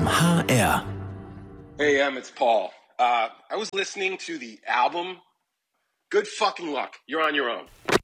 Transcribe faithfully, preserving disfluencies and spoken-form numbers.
M H R. Hey, Em, it's Paul. Uh, I was listening to the album. Good fucking luck. You're on your own.